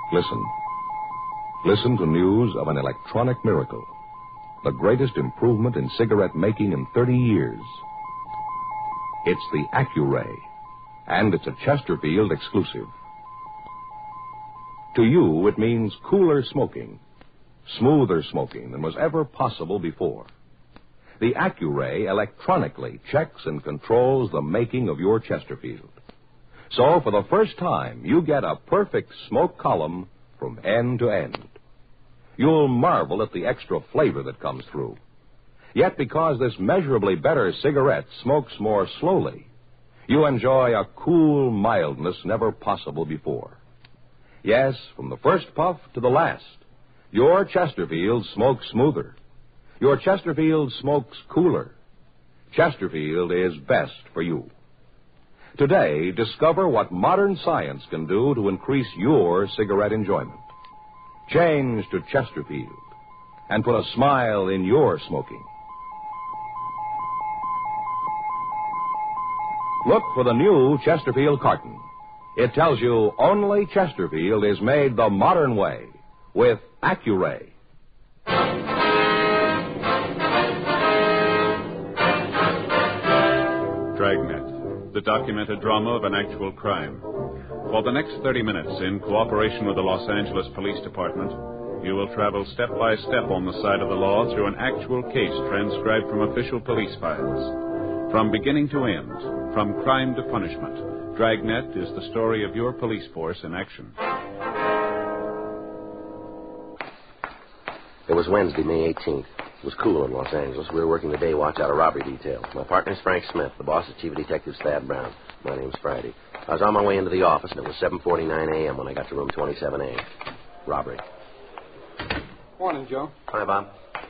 Listen. Listen to news of an electronic miracle. The greatest improvement in cigarette making in 30 years. It's the Accuray, and it's a Chesterfield exclusive. To you, it means cooler smoking, smoother smoking than was ever possible before. The Accuray electronically checks and controls the making of your Chesterfield. So, for the first time, you get a perfect smoke column from end to end. You'll marvel at the extra flavor that comes through. Yet, because this measurably better cigarette smokes more slowly, you enjoy a cool mildness never possible before. Yes, from the first puff to the last, your Chesterfield smokes smoother. Your Chesterfield smokes cooler. Chesterfield is best for you. Today, discover what modern science can do to increase your cigarette enjoyment. Change to Chesterfield and put a smile in your smoking. Look for the new Chesterfield carton. It tells you only Chesterfield is made the modern way with Accuray. Dragnet, the documented drama of an actual crime. For the next 30 minutes, in cooperation with the Los Angeles Police Department, you will travel step by step on the side of the law through an actual case transcribed from official police files. From beginning to end, from crime to punishment, Dragnet is the story of your police force in action. It was Wednesday, May 18th. It was cool in Los Angeles. We were working the day watch out of robbery detail. My partner's Frank Smith. The boss is Chief Detective Thad Brown. My name's Friday. I was on my way into the office, and it was 7:49 a.m. when I got to room 27A. Robbery. Morning, Joe. Hi, Bob.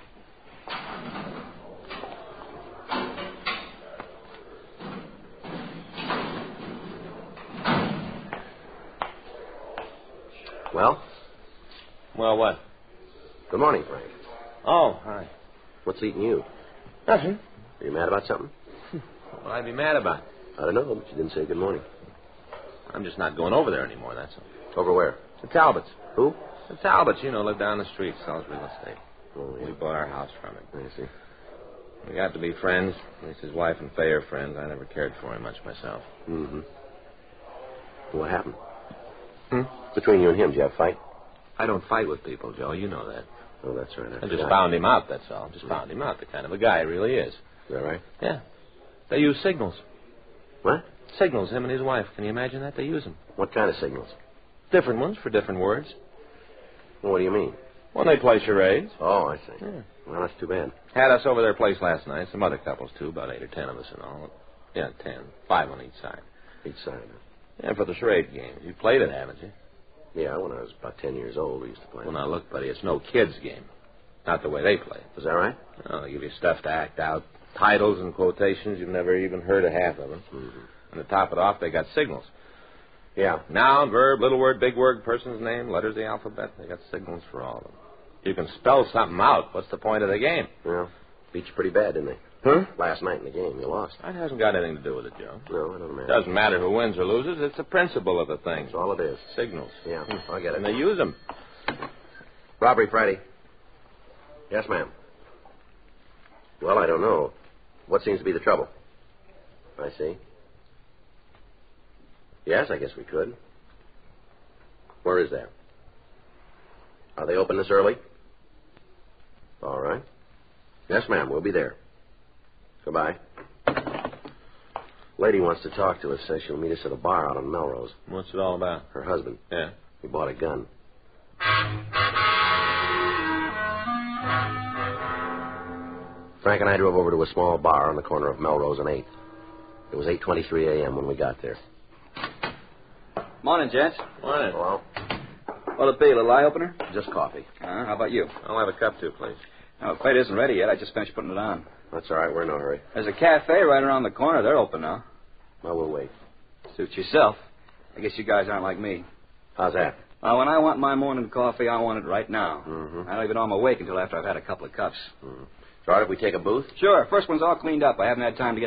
Well? Well, what? Good morning, Frank. Oh, hi. What's eating you? Nothing. Are you mad about something? What would I be mad about? I don't know, but you didn't say good morning. I'm just not going over there anymore, that's all. Over where? The Talbots. Who? The Talbots, live down the street, sells real estate. Oh, yeah. We bought our house from him. I see. We got to be friends. At least his wife and Faye are friends. I never cared for him much myself. Mm-hmm. What happened? Hmm? Between you and him, did you have a fight? I don't fight with people, Joe. You know that. Oh, that's right. I just found him out, that's all. Just found him out, the kind of a guy he really is. Is that right? Yeah. They use signals. What? Signals, him and his wife. Can you imagine that? They use them. What kind of signals? Different ones for different words. Well, what do you mean? When they play charades. Oh, I see. Yeah. Well, that's too bad. Had us over their place last night. Some other couples, too. About 8 or 10 of us in all. Yeah, 10. 5 on each side. Each side. Yeah, for the charade game. You played it, haven't you? Yeah, when I was about 10 years old, we used to play. Well, now, look, buddy, it's no kid's game. Not the way they play. Is that right? Oh, they give you stuff to act out. Titles and quotations. You've never even heard of half of them. Mm-hmm. And to top it off, they got signals. Yeah. Noun, verb, little word, big word, person's name, letters of the alphabet. They got signals for all of them. You can spell something out. What's the point of the game? Well, beat you pretty bad, didn't they? Huh? Last night in the game, you lost. That hasn't got anything to do with it, Joe. No, it doesn't matter. Doesn't matter who wins or loses. It's the principle of the thing. That's all it is. Signals. Yeah, I get it. And they use them. Robbery Friday. Yes, ma'am. Well, I don't know. What seems to be the trouble? I see. Yes, I guess we could. Where is that? Are they open this early? All right. Yes, ma'am, we'll be there. Goodbye. Lady wants to talk to us. Says she'll meet us at a bar out on Melrose. What's it all about? Her husband. Yeah. He bought a gun. Frank and I drove over to a small bar on the corner of Melrose and 8th. It was 8:23 a.m. when we got there. Morning, gents. Morning. Hello? What'll it be, a little eye opener? Just coffee. How about you? I'll have a cup, too, please. No, the plate isn't ready yet. I just finished putting it on. That's all right. We're in no hurry. There's a cafe right around the corner. They're open now. Well, we'll wait. Suit yourself. I guess you guys aren't like me. How's that? When I want my morning coffee, I want it right now. Mm-hmm. I don't even know I'm awake until after I've had a couple of cups. Mm-hmm. It's all right if we take a booth? Sure. First one's all cleaned up. I haven't had time to get